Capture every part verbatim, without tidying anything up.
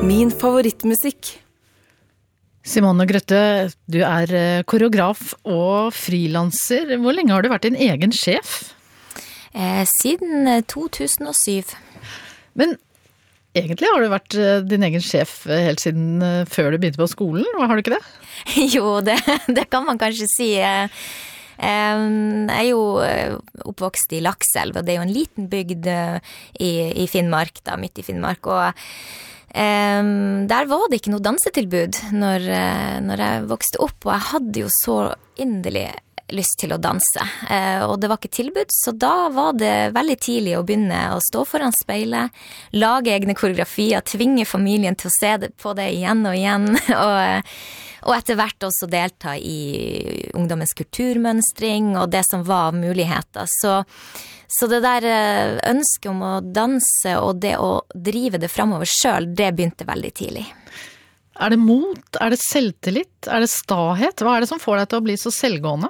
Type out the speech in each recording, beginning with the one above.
Min favorittmusikk. Simone Grøtte, du er koreograf og frilanser. Hvor lenge har du vært din egen sjef? Eh, siden to tusen og syv. Men egentlig har du vært din egen sjef helt siden før du begynte på skolen, har du ikke det? Jo, det, det kan man kanskje si. Eh, jeg er jo oppvokst i Lakselv, og det er jo en liten bygd i, i Finnmark, da, midt i Finnmark, og Um, der var det ikke noe dansetilbud når, når jeg vokste opp, og jeg hadde jo så inderlig lyst til å danse, uh, og det var ikke tilbud, så da var det veldig tidlig å begynne å stå foran speilet, lage egne koreografier, tvinge familien til å se det, på det igjen og igjen, og, og etter hvert også delta i ungdommens kulturmønstring og det som var muligheter, så Så det der ønsket om å danse og det å drive det fremover selv, det begynte veldig tidlig. Er det mot? Er det selvtillit? Er det stahet? Hva er det som får deg til å bli så selvgående?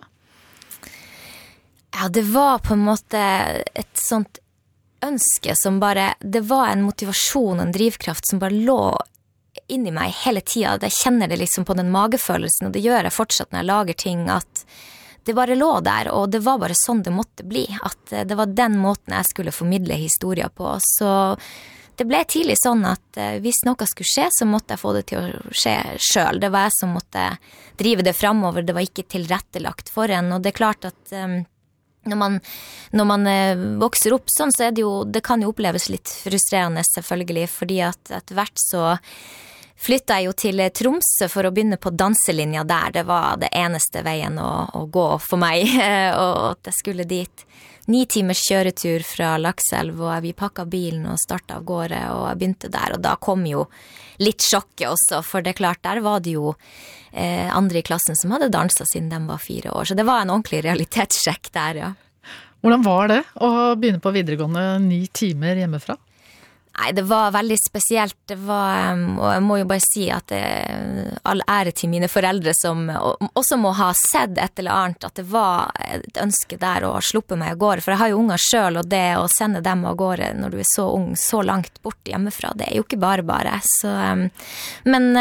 Ja, det var på en måte et sånt ønske som bare, det var en motivasjon, en drivkraft som bare lå inni meg hele tiden. Jeg kjenner det liksom på den magefølelsen, og det gjør jeg fortsatt når jeg lager ting, at det bare lå der, og det var bare sånn det måtte bli, at det var den måten jeg skulle formidle historier på. Så det ble tidlig sånn at hvis noe skulle skje, så måtte jeg få det til å skje selv. Det var jeg som måtte drive det fremover, det var ikke tilrettelagt for en, og det er klart at um, når man, når man uh, vokser opp sånn, så er det jo, det kan jo oppleves litt frustrerende selvfølgelig, fordi at etter hvert så flyttet jeg jo til Tromsø for å begynne på danselinja der. Det var det eneste veien å, å gå for meg, og at jeg skulle dit. Ni timers kjøretur fra Lakselv, og vi pakket bilen og startet av gårde, og jeg begynte der, og da kom jo litt sjokket også, for det er klart, der var det jo eh, andre i klassen som hadde danset siden de var fire år, så det var en ordentlig realitetssjekk der, ja. Hvordan var det å begynne på videregående ni timer hjemmefra? Nei, det var veldig spesielt. Det var, og jeg må jo bare si at det, all ære til mine foreldre som også må ha sett et eller annet, at det var et ønske der å sluppe meg av gårde. For jeg har jo unger selv, og det å sende dem av gårde når du er så ung, så langt bort hjemmefra, det er jo ikke bare bare. Så, men,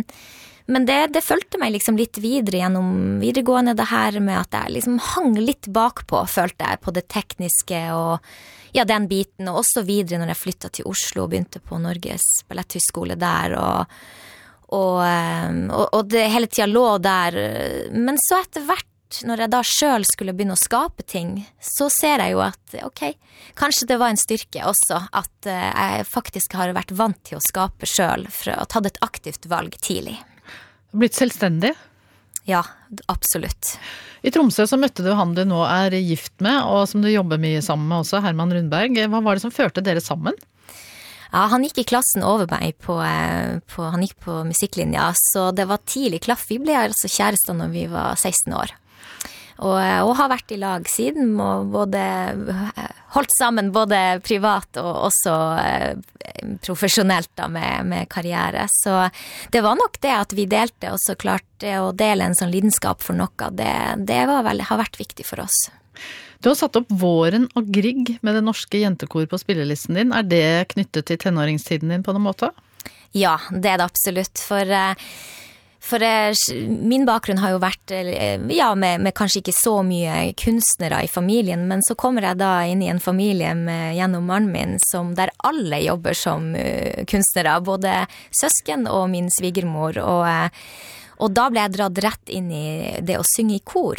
men det, det følte meg liksom litt videre gjennom videregående, det her med at jeg liksom hang litt bakpå, følte jeg, på det tekniske og ja, den biten, og også videre når jeg flyttet til Oslo og begynte på Norges balletthøgskole der, og, og, og, og det hele tiden lå der. Men så etter hvert, når jeg da selv skulle begynne å skape ting, så ser jeg jo at, ok, kanskje det var en styrke også, at jeg faktisk har vært vant til å skape selv, for å ha tatt et aktivt valg tidlig. Blitt selvstendig? Ja, absolutt. I Tromsø så møtte du han du nå er gift med, og som du jobber mye sammen med også, Herman Rundberg. Hva var det som førte dere sammen? Ja, han gikk i klassen over meg på, på, han gikk på musikklinja, så det var tidlig klaff. Vi ble altså kjærester når vi var seksten år. Og, og har vært i lag siden, og både holdt sammen både privat og også eh, profesjonelt da, med, med karriere. Så det var nok det at vi delte, og så klart det å dele en sånn lidenskap for noe, det, det var vel, har vært viktig for oss. Du har satt opp Våren og Grieg med Det Norske Jentekor på spillelisten din. Er det knyttet til tenåringstiden din på noen måte? Ja, det er det absolutt, for eh, For min bakgrunn har jo vært, ja, med, med kanskje ikke så mye kunstnere i familien, men så kommer jeg da inn i en familie med, gjennom mannen min, som der alle jobber som uh, kunstnere, både søsken og min svigermor, og, og da ble jeg dratt rett inn i det å synge i kor.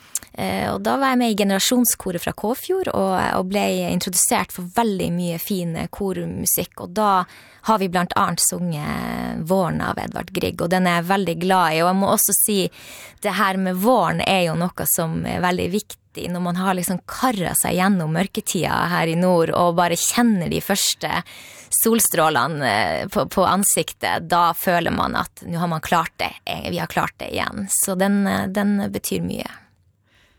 Uh, og da var jeg med i generasjonskoret fra Kåfjord, og, og ble introdusert for veldig mye fin kormusikk, og da har vi blant annet sunget Våren av Edvard Grieg, og den er jeg veldig glad i, og jeg må også si, det her med våren er jo noe som er veldig viktig, når man har liksom karret seg gjennom mørketida her i nord, og bare kjenner de første solstrålene på, på ansiktet, da føler man at nå har man klart det, vi har klart det igjen, så den, den betyr mye.